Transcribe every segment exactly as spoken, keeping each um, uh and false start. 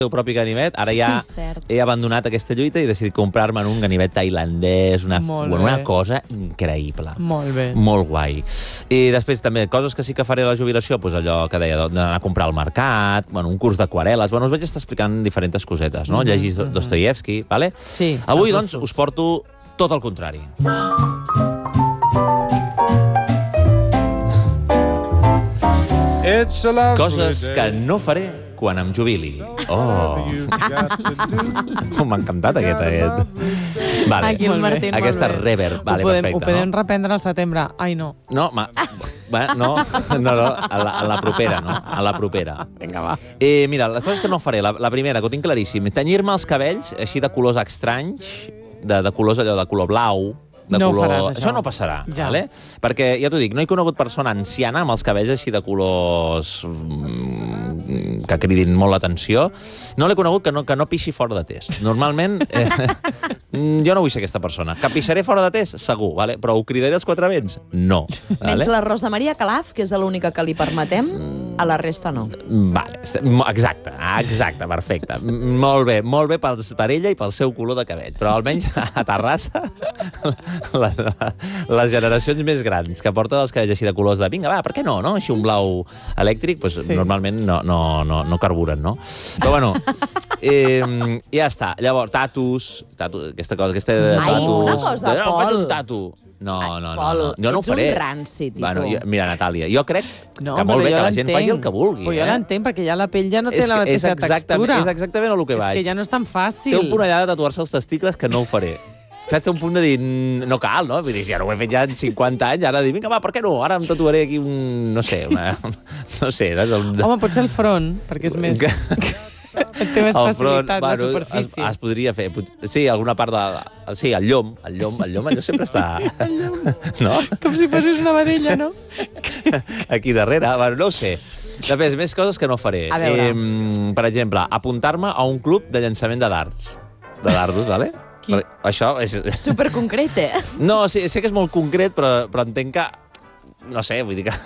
el seu propi ganivet, ara ja he abandonat aquesta lluita i he decidit comprar-me un ganivet tailandès, una, bueno, una cosa increïble. Molt bé. Molt guai. I després també, coses que sí que faré a la jubilació, doncs allò que deia, d'anar a comprar al mercat, bueno, un curs d'aquarel·les, bueno, us vaig estar explicant diferents cosetes, no? Mm-hmm. Llegir Dostoievski, vale? Sí. Avui, doncs, us porto tot el contrari. Coses que no faré quan em jubili. Oh! M'ha encantat aquest, aquest. Vale. Aquí el Martín, aquesta reverb. Vale, ho podem, perfecte. Ho podem no? reprendre al setembre. Ai, no. No, ma... Va, no, no, no, a la, a la propera, no? A la propera. Vinga, va. Eh, mira, les coses que no faré, la, la primera, que ho tinc claríssim, tenyir-me els cabells així de colors estranys, de, de colors allò de color blau, de no color... faràs, això. Això no passarà, ja. Vale? Perquè, ja t'ho dic, no he conegut persona anciana amb els cabells així de colors mm, que cridin molt l'atenció. No l'he conegut que no, que no pixi fora de test. Normalment, eh, jo no vull ser aquesta persona. Que pixaré fora de test? Segur, vale? Però ho cridaré als quatre vents? No. Vale? Menys la Rosa Maria Calaf, que és l'única que li permetem, a la resta no. Vale, exacte, exacte, perfecte. Molt bé, molt bé per ella i pel seu color de cabell. Però almenys a Terrassa... Les, les generacions més grans que porten els cabells així de colors de vinga, va, per què no, no? Així un blau elèctric, pues, sí. Normalment no, no, no, no carburen, no? Però bueno, eh, ja està. Llavors, tatus, tatus aquesta cosa, aquesta de Ai, tatus... una cosa, no, Pol. un tatu. No, no, no, Pol, no. Jo no ho faré. Ets un ranci, Tito. Bueno, jo, mira, Natàlia, jo crec no, que molt bé que la gent faci el que vulgui. Però jo eh? l'entenc, perquè ja la pell ja no té és, la mateixa és textura. És exactament el que vaig. És que ja no és tan fàcil. Té un punt allà de tatuar-se els testicles que no ho faré. Saps, un punt de dir, no cal, no? Vull dir, si ja no ho he fet ja en cinquanta anys, ara dir, vinga, va, per què no? Ara em tatuaré aquí un, no sé, una... No sé. Saps? Home, potser el front, perquè és més... Té més el facilitat, front, la bueno, superfície. Es, es podria fer. Sí, alguna part de... Sí, el llom, el llom, el llom, allò sempre està... No? Com si fossis una vedella, no? Aquí darrere, bueno, no ho sé. Després, més coses que no faré. A veure. Eh, per exemple, apuntar-me a un club de llançament de dards. De dardos, vale? Qui? Això és... Superconcret, eh? No, sí, sé que és molt concret, però, però entenc que... No sé, vull dir que...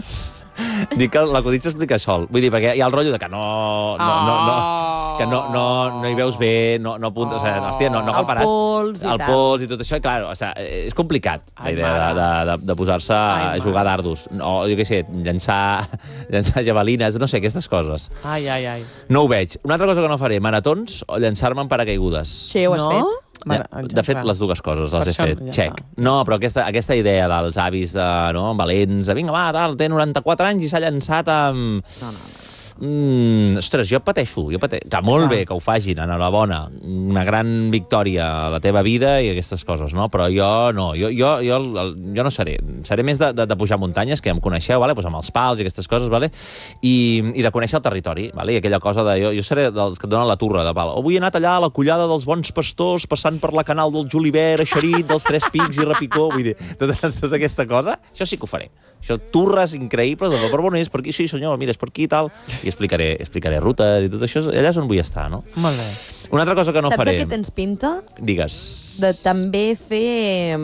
Dic que l'acudit s'explica sol. Vull dir, perquè hi ha el rotllo de que no... no, no, no que no, no, no hi veus bé, no, no apuntes... Oh. O sigui, hòstia, no, no el faràs... pols i el tal. pols i tot això, i clar, o sigui, és complicat la Ai, idea de, de, de, de posar-se a jugar a dardos. O, jo què sé, llançar, llançar javelines, no sé, aquestes coses. Ai, ai, ai. No ho veig. Una altra cosa que no faré, maratons o llançar-me en paracaigudes. Sí, ho has no? fet? Mare, de fet, les dues coses les per he fet. Ja Check. està. No, però aquesta, aquesta idea dels avis de, no, valents, de vinga, va, tal, té noranta-quatre anys i s'ha llançat amb... No, no, no. Mm, ostres, jo pateixo, jo pateixo. Que molt bé que ho facin, enhorabona. Una gran victòria a la teva vida i aquestes coses, no? Però jo no, jo, jo, jo, jo no seré. Seré més de, de, de pujar muntanyes, que ja em coneixeu, vale? Pues amb els pals i aquestes coses, vale? I, i de conèixer el territori, vale? I aquella cosa de... Jo, jo seré dels que et donen la turra de pal. Avui he anat allà a la collada dels Bons Pastors, passant per la canal del Julivert, Eixerit, dels Tres Pics i Repicó, vull dir, tota, tota aquesta cosa, això sí que ho faré. Això, turres increïbles, de per on és, per aquí, sí senyor, mira, és per aquí i tal, i explicaré, explicaré rutes i tot això, allà és on vull estar, no? Molt bé. Una altra cosa que no Saps faré... de què tens pinta? Digues. De també fer...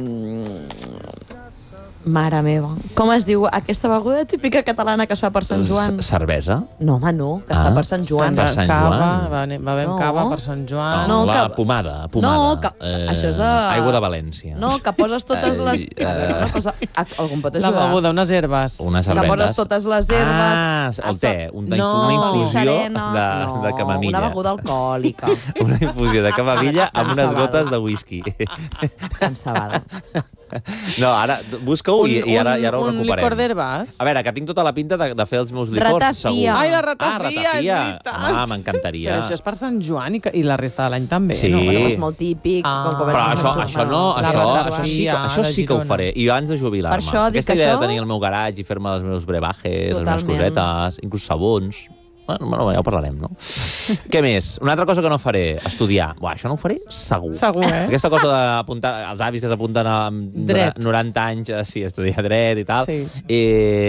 mm, Mare meva. Com es diu aquesta beguda típica catalana que es fa per Sant Joan? Cervesa? No, home, no, que es fa Ah. per Sant Joan. Per Sant cava, Joan. va, va bevem No. cava per Sant Joan. No, No, la que- pomada, pomada. No, que- això és de- Aigua de València. No, que poses totes les... Eh, A veure, una cosa... Algú em pot La ajudar? beguda, unes herbes. Unes Que cerveses. poses totes les herbes... Ah, el te, un, No. una infusió serena, de, no, de camamilla. una beguda alcohòlica. Una infusió de camamilla amb Amb unes cebada. gotes de whisky. Amb cebada. No, ara, busca-ho i, i, ara, i ara ho un recuperem. licor d'herbes? A veure, que tinc tota la pinta de, de fer els meus licors, Ratafia. segur. Ai, la ratafia, ah, ratafia. és veritat. Ah, m'encantaria. Però això és per Sant Joan i, que, i la resta de l'any també, Sí. no? Bueno, és molt típic. Ah. quan comences Però a això, Sant això Joan. no, La això, ratafia això, sí, que, això de sí que ho Girona. faré. I abans de jubilar-me. Per això dic Aquesta que idea això- de tenir el meu garatge i fer-me els meus brebajes, les meves Totalment. cosetes, inclús sabons... Bueno, bueno, ja ho parlarem, no? Què més? Una altra cosa que no faré, estudiar. Buah, això no ho faré segur. Segur, eh? Aquesta cosa d'apuntar, els avis que s'apunten a Dret. noranta anys, eh, sí, a estudiar dret i tal. Sí. Eh,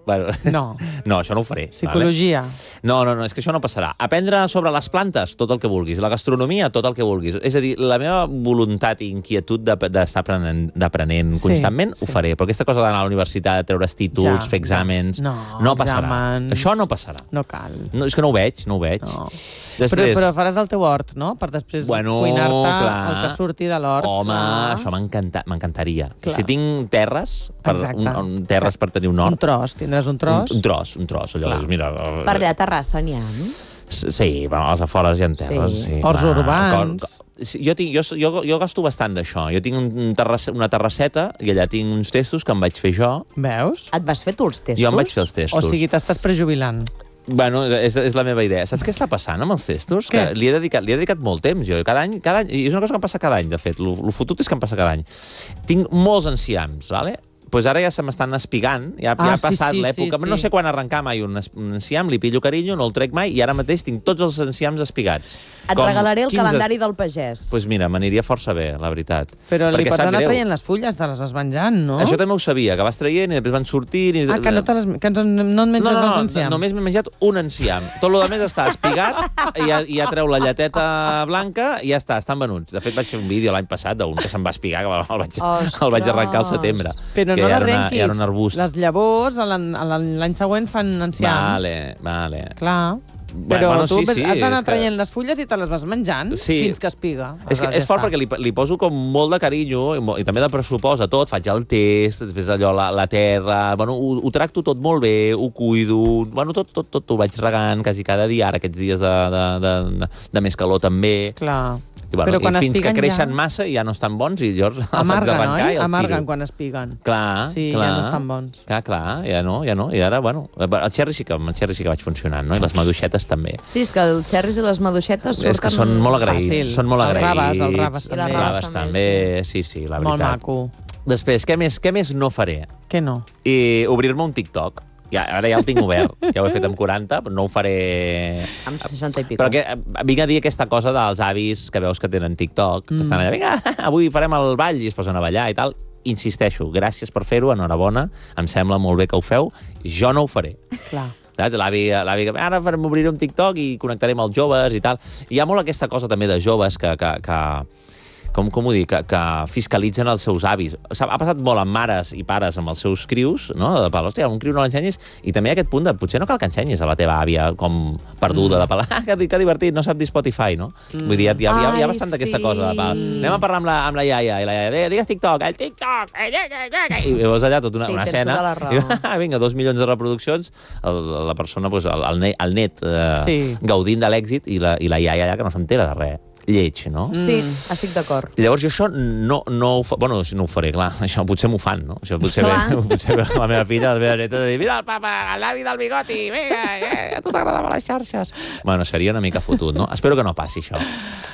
Bueno, No. no, això no ho faré. Psicologia. Vale? No, no, no, és que això no passarà. Aprendre sobre les plantes, tot el que vulguis. La gastronomia, tot el que vulguis. És a dir, la meva voluntat i inquietud d'estar aprenent, d'aprenent Sí, constantment, sí. ho faré. Però aquesta cosa d'anar a la universitat, treure's títols, Ja, fer exàmens... ja. No, no passarà. exàmens. Això no passarà. No cal. No, és que no ho veig, no ho veig. No. Després... Però, però faràs el teu hort, no? Per després Bueno, cuinar-te clar. el que surti de l'hort. Home, Ah. això m'encanta- m'encantaria. Clar. Si tinc terres, per, Exacte. un, un, terres per tenir un hort... Un tros, tindràs un tros. Un, un tros, un tros. Allò, Clar. dius, mira... Per allà a Terrassa n'hi ha, no? Sí, bueno, als afores hi ha terres. Sí. Sí, Horts clar. urbans. Co- co- sí, Jo, tinc, jo, jo, jo gasto bastant d'això. Jo tinc un terrasse, una terrasseta i allà tinc uns testos que em vaig fer jo. Veus? Et vas fer tu els testos? Jo em vaig fer els testos. O sigui, t'estàs prejubilant. Bueno, és, és la meva idea. Saps què està passant amb els testos? Què? Que li he, dedicat, li he dedicat molt temps. Jo. Cada any, cada any, i és una cosa que em passa cada any, de fet. El, el fotut és que em passa cada any. Tinc molts enciams, ¿vale? Pues ara ja se m'estan espigant, ja, Ah, ja ha sí, passat sí, l'època. sí, No sí. sé quan arrencar mai un, es- un enciam, li pillo carinyo, no el trec mai, i ara mateix tinc tots els enciams espigats. Et Com regalaré el quinze calendari del pagès. Pues mira, m'aniria força bé, la veritat. Però li Perquè pots sap anar greu. traient les fulles, te les vas menjant, no? Això també ho sabia, que vas traient i després van sortint... I... Ah, que no, te les, que no, no et menges no, no, els no, enciams. només m'he menjat un enciam. Tot el més està espigat i ja, i ja treu la lleteta blanca i ja està, estan venuts. De fet, vaig fer un vídeo l'any passat d'un que se'n va espigar, que el vaig, el vaig arrencar al setembre. Però que no ja era una- l'arrenquis. ja era un arbust. Les llavors a l'an- a l'any l'any següent fan enciams. Vale, vale. Clar. Bueno, Però bueno, tu sí, ves- sí, has d'anar és que- traient les fulles i te les vas menjant Sí. fins que espiga. És que és fort perquè li, li poso com molt de carinyo i, mo- i també de pressupost a tot. Faig el test, després allò, la, la terra... Bueno, ho, ho tracto tot molt bé, ho cuido... Bueno, tot, tot, tot ho vaig regant quasi cada dia, ara aquests dies de, de, de, de, de més calor també. Clar. I, bueno, Però quan i fins que espiguen creixen ja- massa i ja no estan bons i llavors els haig Amarguen, d'arrencar oi? i els Amarguen tiro. quan espiguen. Clar, Sí, clar. ja no estan bons. Clar, clar, ja no, ja no. I ara, bueno, el xerri sí que, el xerri sí que vaig funcionant, no? I les maduixetes també. Sí, és que els xerris i les maduixetes surten... És que són molt agraïts, Fàcil. són molt Els agraïts. raves, els raves I també. les raves també, també, sí, sí, la Molt veritat. maco. Després, què més, què més no faré? Què no? I obrir-me un TikTok. Ja, ara ja el tinc obert. Ja ho he fet amb quaranta, però no ho faré... Amb seixanta i pico. Però que, vinc a dir aquesta cosa dels avis que veus que tenen TikTok, que Mm. estan allà, vinga, avui farem el ball i es posen a ballar i tal. Insisteixo, gràcies per fer-ho, enhorabona, em sembla molt bé que ho feu, jo no ho faré. Clar. Saps? L'avi, l'avi que ara farem obrir un TikTok i connectarem els joves i tal. I hi ha molt aquesta cosa també de joves que, que, que com, com ho dic, que, que fiscalitzen els seus avis. S'ha- Ha passat molt amb mares i pares amb els seus crius, no? De pal, hòstia, un criu no l'ensenyis, i també hi ha aquest punt de potser no cal que ensenyis a la teva àvia com perduda, mm. de pal, ah, que, que divertit, no sap dir Spotify, no? Mm. Vull dir, hi ha, hi ha, hi ha Ai, bastant d'aquesta sí. cosa de pal. Anem a parlar amb la, amb la iaia, i la iaia, digues TikTok, el TikTok, eh, eh, eh, eh, i veus allà tota una, Sí, una tens escena, tota la raó. i, ah, vinga, dos milions de reproduccions, el, la persona, doncs, el, el, net, el net eh, Sí. gaudint de l'èxit, i la, i la iaia allà que no s'entera de res. Lleig, no? Sí, estic d'acord. I llavors jo això no, no ho fa... Bueno, no ho faré, clar. Això potser m'ho fan, no? Això potser, Clar. ve, potser ve la meva filla, la meva neta, de dir, mira el papa, l'avi del bigoti, vinga, eh, a tu t'agradava les xarxes. Bueno, seria una mica fotut, no? Espero que no passi això.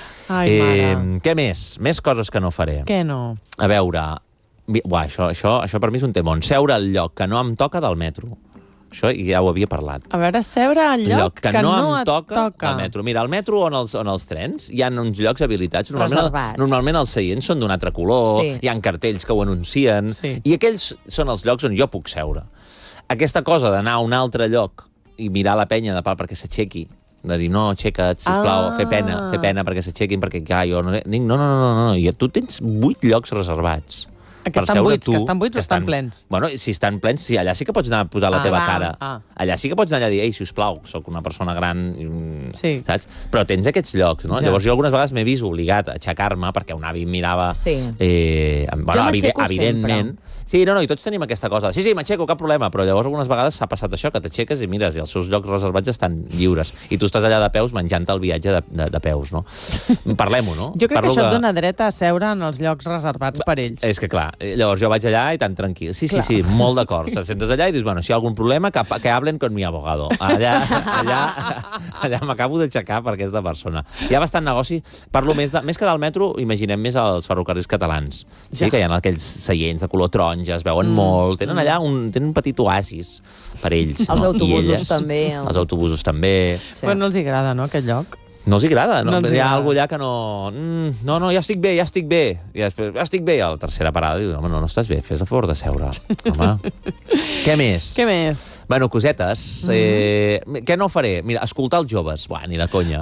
Ai, mare. Què més? Més coses que no faré. Què no? A veure... vi- Buah, això, això, això per mi és un temón. Seure al lloc que no em toca del metro. Això ja ho havia parlat. A veure, seure al lloc, que, que no, no em et toca, toca. al metro. Mira, al metro o en els, o en els trens hi ha uns llocs habilitats. Normalment, Reservats. normalment els seients són d'un altre color, Sí. hi ha cartells que ho anuncien, Sí. i aquells són els llocs on jo puc seure. Aquesta cosa d'anar a un altre lloc i mirar la penya de pal perquè s'aixequi, de dir, no, aixeca't, sisplau, Ah. fer pena, fer pena perquè s'aixequin, perquè clar, jo no... Dic, no, no, no, no, no, i tu tens vuit llocs reservats. Que per estan seure buits, que estan buits o estan plens? Bueno, si estan plens, sí, allà sí que pots anar a posar la Ah, teva clar. cara. Ah. Allà sí que pots anar allà a dir, ei, sisplau, sóc una persona gran, mm, Sí. saps? Però tens aquests llocs, no? Ja. Llavors jo algunes vegades m'he vist obligat a aixecar-me perquè un avi em mirava... Sí. Eh, em- bueno, Jo evide- m'aixeco evidentment. Sí, no, no, i tots tenim aquesta cosa. Sí, sí, m'aixeco, cap problema, però llavors algunes vegades s'ha passat això, que t'aixeques i mires, i els seus llocs reservats estan lliures. I tu estàs allà de peus menjant el viatge de, de, de peus, no? Parlem-ho, no? Jo crec Parlo que això de- et dona dret a seure en els llocs reservats per ells. És que clar, eh, llavors jo vaig allà i tan tranquil. Sí, sí, Clar. sí, molt d'acord. Te sentes allà i dius, bueno, si hi ha algun problema, que, que hablen con mi abogado. Allà, allà, allà m'acabo d'aixecar per aquesta persona. Hi ha bastant negoci. Parlo més, de, més que del metro, imaginem més els ferrocarrils catalans. Sí, Ja. que hi ha aquells seients de color taronja, es veuen mm. molt. Tenen allà un, tenen un petit oasis per ells. Els no? I autobusos elles. també. El... Els autobusos també. Sí. Però no els agrada, no, aquest lloc? No els agrada, no, No els hi ha agrada. alguna allà que no... Mm, no, no, ja estic bé, ja estic bé. I després, ja estic bé. I a la tercera parada diu, home, no, no estàs bé, fes el favor de seure. Home. Què més? Què més? Bueno, cosetes. Mm -hmm. eh, què no faré? Mira, escoltar els joves. Buah, ni de conya.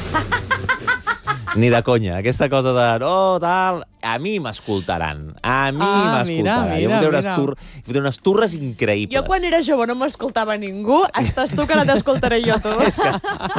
Ni de conya. Aquesta cosa de... Oh, tal... A mi m'escoltaran. A mi Ah, m'escoltaran. mira, Jo fotré mira, unes, mira. tur... fotré unes turres increïbles. Jo quan era jove no m'escoltava ningú, estàs tu que no t'escoltaré jo, tu. és que...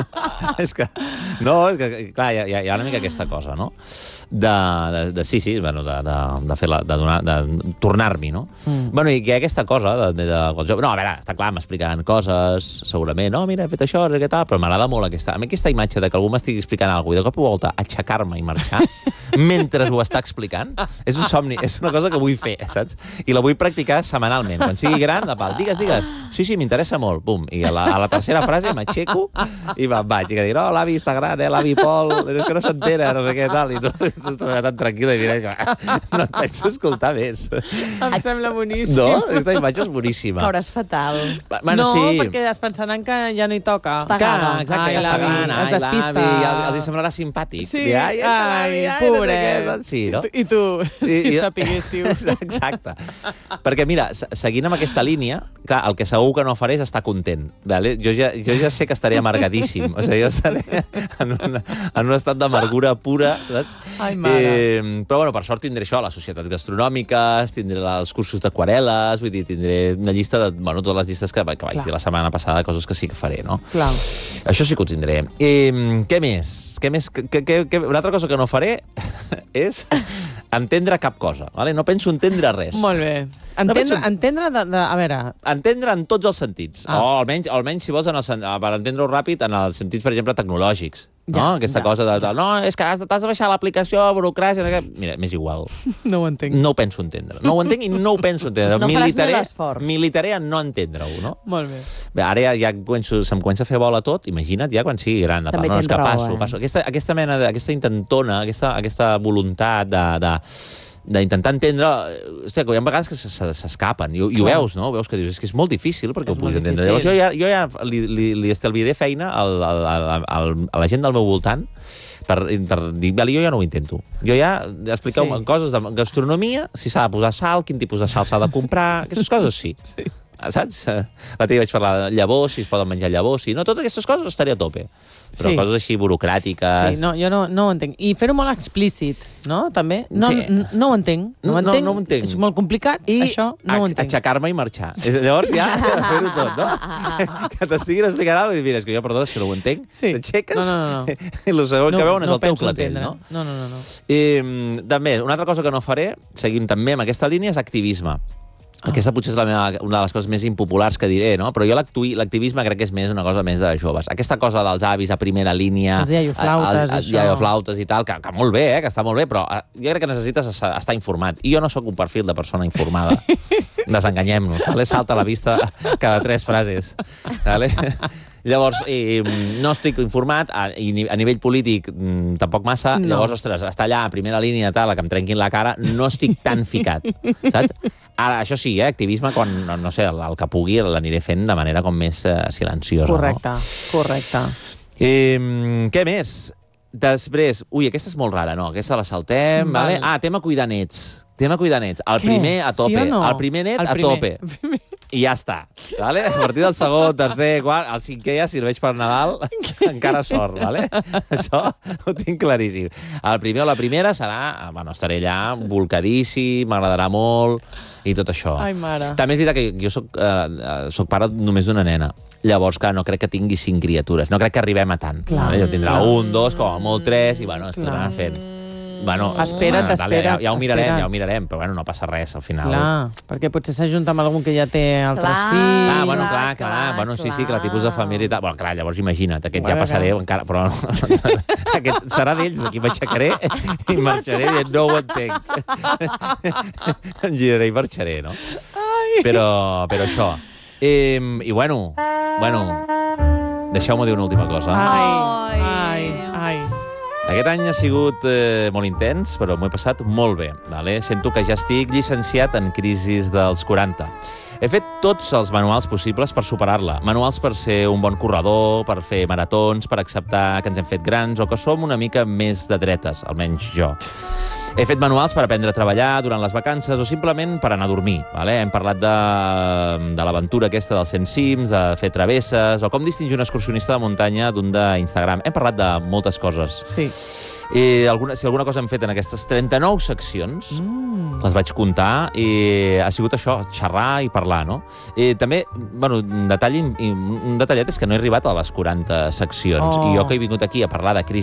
és que... No, és que, clar, hi ha, hi ha una mica aquesta cosa, no? De, de, de sí, sí, bueno, de, de, de fer la, de donar, de tornar-m'hi, no? Mm. Bueno, i que hi ha aquesta cosa de, de, de, de... No, a veure, està clar, m'explicaran coses, segurament, no, mira, he fet això, què tal, però m'agrada molt aquesta... A mi aquesta imatge de que algú m'estigui explicant alguna cosa i de cop i volta aixecar-me i marxar mentre ho està explicant, és un somni, és una cosa que vull fer, saps? I la vull practicar setmanalment. Quan sigui gran, de pal, digues, digues, sí, sí, m'interessa molt, pum, i a la, a la tercera frase m'aixeco i me'n vaig, i que dic, no, l'avi està gran, eh, l'avi Pol, és que no s'entera, no sé què, tal, i tu, tu, tu tan tranquil·la i mira, que no et penso escoltar més. Em sembla boníssim. No? Aquesta imatge és boníssima. Cauràs fatal. Bueno, no, sí. perquè es pensaran que ja no hi toca. Està Clar, gaga. exacte, Ai, ja està l'avi, gran, es ai, despista. l'avi, ja els hi semblarà simpàtic. Sí, I, ai, està l'avi, ai, ai, no sé pobret. què, sí, no? I tu, si I- sapiguéssiu. Exacte. Perquè, mira, se- seguint amb aquesta línia, clar, el que segur que no faré és estar content. Vale? Jo, ja, jo ja sé que estaré amargadíssim. O sigui, jo estaré en, una, en un estat d'amargura pura. Saps? Ai, mare. Eh, però, bueno, per sort tindré això, les societats gastronòmiques, tindré els cursos d'aquarel·les, vull dir, tindré una llista de... Bueno, totes les llistes que, que vaig Clar. dir la setmana passada, coses que sí que faré, no? Clar. Això sí que ho tindré. I, què més? Què més? Que, que, que, una altra cosa que no faré és entendre cap cosa. Vale? No penso entendre res. Molt bé. No Entendre, penso- entendre de, de, a veure, Entendre en tots els sentits. Ah. O almenys, almenys, si vols, en el, sen- per entendre-ho ràpid, en els sentits, per exemple, tecnològics. No? Ja, Aquesta ja, cosa de, ja. de... No, és que has de- t'has de baixar l'aplicació, burocràcia... no sé què. Mira, m'és igual. no ho entenc. No ho penso entendre. No ho entenc i no ho penso entendre. No faràs ni militaré, l'esforç. militaré en no entendre-ho, no? Molt bé. Bé, ara ja, ja començo, se'm comença a fer bola tot, imagina't ja quan sigui gran. També no, és tens que raó, passo, eh? passo. Aquesta, aquesta mena de, aquesta intentona, aquesta, aquesta voluntat de, de, d'intentar entendre... Hòstia, hi ha vegades que se- se- s'escapen, i, ho- i ho Clar. veus, no? Veus que dius, és que és molt difícil perquè És ho puguis molt entendre. difícil. Llavors jo ja, jo ja li, li, li estalviaré feina al, al, al, al, a la gent del meu voltant per, per dir, vale, jo ja no ho intento. Jo ja expliqueu Sí. sí. coses de gastronomia, si s'ha de posar sal, quin tipus de sal s'ha de comprar, aquestes coses sí. Sí. Saps? L'altre dia vaig parlar de llavors, si es poden menjar llavors, si no, totes aquestes coses estaré a tope. Però Sí. coses així burocràtiques... Sí, no, jo no, no ho entenc. I fer-ho molt explícit, no? També. No, Sí. n- no ho entenc. No, No, ho no, entenc. no ho entenc. És molt complicat, I això no ho a- entenc. aixecar-me i marxar. És- Llavors ja fer-ho tot, no? Que t'estiguin explicant alguna cosa i dir, és que jo, perdó, és que no ho entenc. Sí. T'aixeques No, no, no, no. i el segon que veuen és el teu penso clatell, entendre. no? No, no, no, no. I mm, també, una altra cosa que no faré, seguint també amb aquesta línia, és activisme. Ah. Aquesta potser és la meva, una de les coses més impopulars que diré, no? Però jo l'actui- l'activisme crec que és més una cosa més de joves. Aquesta cosa dels avis a primera línia... Els iaioflautes, els, els això. iaioflautes i tal, que, que molt bé, eh? Que està molt bé, però eh, jo crec que necessites es- estar informat. I jo no sóc un perfil de persona informada. Desenganyem-nos, vale? Salta a la vista cada tres frases. Vale? Llavors, eh, no estic informat, a, i ni- a nivell polític mm, tampoc massa. No. Llavors, ostres, estar allà a primera línia, tal, que em trenquin la cara, no estic tan ficat, saps? Ara, això sí, eh, activisme, quan, no, no sé, el, el que pugui l'aniré fent de manera com més eh, silenciosa. Correcte, correcte. No? Eh, què més? Després, ui, aquesta és molt rara, no? Aquesta la saltem, Val. vale? Ah, tema cuidar nets. Tema cuidar nets. El Què? primer a tope. Sí o no? El primer net El a primer. tope. I ja està. Vale? A partir del segon, tercer, quart, el cinquè ja serveix per Nadal, encara sort, vale? Això ho tinc claríssim. El primer o la primera serà... Bueno, estaré allà volcadíssim, m'agradarà molt i tot això. Ai, mare. També és veritat que jo soc, eh, soc pare només d'una nena. Llavors, clar, no crec que tingui cinc criatures. No crec que arribem a tant. Clar. Vale? Jo tindrà Clar. un, dos, com a molt tres, i bueno, es Clar. podran fent. Bueno, Espera't, bueno, dale, espera't, ja, ja ho mirarem, espera't. ja ho mirarem, però bueno, no passa res, al final. Clar, perquè potser s'ajunta amb algun que ja té altres Clar. fills. Ah, bueno, clar, Clar, clar, clar, bueno, sí, sí, que clar. la tipus de família i tal. Bueno, clar, llavors imagina't, aquest ja Bueno, passaré clar. encara, però aquest serà d'ells, d'aquí m'aixecaré i marxaré dient, no ho entenc. Em giraré i marxaré, no? Però, però això. I, I bueno, bueno, deixeu-me dir una última cosa. Ai, Ai. ai, ai. Aquest any ha sigut eh, molt intens, però m'ho he passat molt bé. Vale? Sento que ja estic llicenciat en crisis dels quaranta. He fet tots els manuals possibles per superar-la. Manuals per ser un bon corredor, per fer maratons, per acceptar que ens hem fet grans o que som una mica més de dretes, almenys jo. He fet manuals per aprendre a treballar durant les vacances o simplement per anar a dormir. Vale? Hem parlat de, de l'aventura aquesta dels cent cims, de fer travesses, o com distingir un excursionista de muntanya d'un d'Instagram. Hem parlat de moltes coses. Sí. I alguna, si alguna cosa hem fet en aquestes trenta-nou seccions, mm. les vaig comptar, i ha sigut això, xerrar i parlar, no? I també, bueno, un detall, un detallet és que no he arribat a les quaranta seccions. Oh. I jo que he vingut aquí a parlar de crisi